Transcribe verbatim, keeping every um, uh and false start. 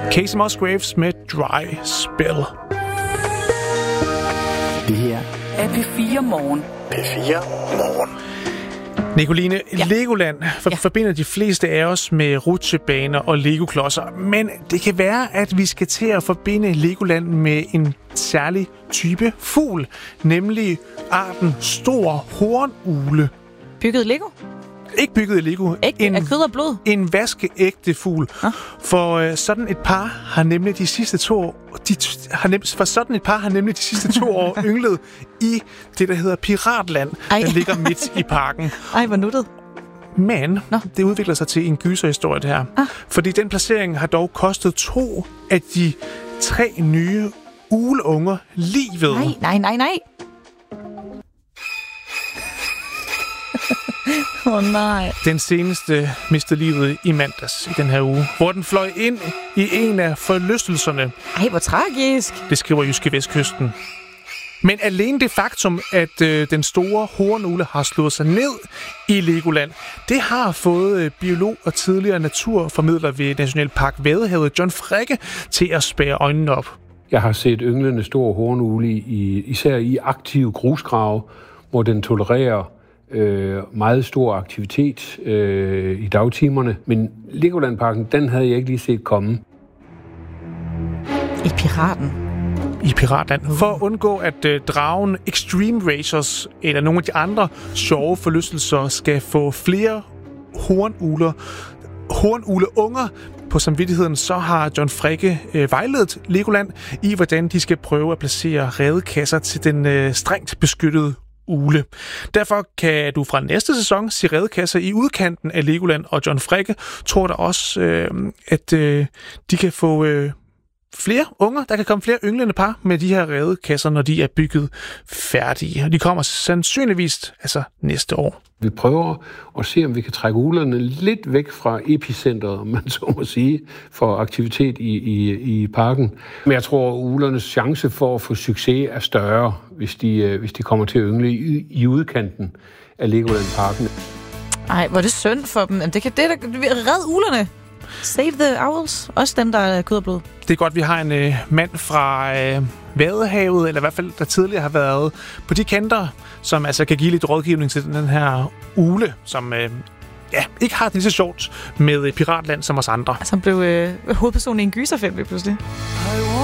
Casey Musgraves med Dry Spell. Det her er P fire Morgen. P fire Morgen. Nicoline, ja. Legoland for, ja. forbinder de fleste af os med rutsjebaner og legoklodser, men det kan være, at vi skal til at forbinde Legoland med en særlig type fugl, nemlig arten stor hornugle. Bygget Lego? Ikke bygget i Lego. Ægte, en, af kød og blod? En vaskeægte fugl. Ah. For øh, sådan et par har nemlig de sidste to år, de, har nem, for sådan et par har nemlig de sidste to år ynglet i det, der hedder Piratland, Ej. der ligger midt i parken. Ej, hvor nuttet. Men Nå. det udvikler sig til en gyserhistorie, det her. Ah. Fordi den placering har dog kostet to af de tre nye ugleunger livet. Nej, nej, nej, nej. Åh oh, nej. Den seneste mistede livet i mandags i den her uge, hvor den fløj ind i en af forlystelserne. Ej, hvor tragisk. Det skriver Jyske Vestkysten. Men alene det faktum, at øh, den store hornugle har slået sig ned i Legoland, det har fået øh, biolog og tidligere naturformidler ved Nationalpark Vadehavet, John Fricke, til at spærre øjnene op. Jeg har set ynglende stor hornugle i, især i aktive grusgrave, hvor den tolererer Øh, meget stor aktivitet øh, i dagtimerne, men Legolandparken, den havde jeg ikke lige set komme. I Piraten? I Piratland. For at undgå, at øh, dragen Extreme Racers eller nogle af de andre sjove forlystelser skal få flere hornugler, hornugleunger på samvittigheden, så har John Fricke øh, vejledet Legoland i, hvordan de skal prøve at placere redekasser til den øh, strengt beskyttede ugle. Derfor kan du fra næste sæson se redekasser i udkanten af Legoland, og John Fricke tror der også, øh, at øh, de kan få øh, flere unger. Der kan komme flere ynglende par med de her redekasser, når de er bygget færdige. Og de kommer sandsynligvis altså næste år. Vi prøver at se, om vi kan trække uglerne lidt væk fra epicentret, om man så må sige, for aktivitet i, i, i parken. Men jeg tror, at uglernes chance for at få succes er større, hvis de, hvis de kommer til at yngle i, i udkanten af Legoland-parken. Ej, hvor er det synd for dem. Det kan det der red uglerne. Save the owls. Også dem, der er kød og blod. Det er godt, vi har en øh, mand fra øh, Vadehavet, eller i hvert fald, der tidligere har været på de kanter, som altså kan give lidt rådgivning til den her ugle, som øh, ja, ikke har det lige så sjovt med Piratland som os andre. Altså, han blev øh, hovedperson i en gyserfilm pludselig.